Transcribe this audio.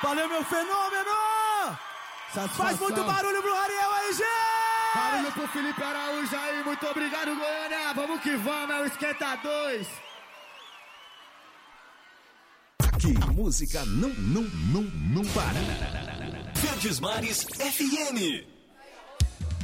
Valeu, meu fenômeno! Satisfação. Faz muito barulho pro Ariel aí, gente! Barulho pro Felipe Araújo aí, muito obrigado, Goiânia. Vamos que vamos, é o Esquenta 2. Aqui, música não para. Verdes Mares FM.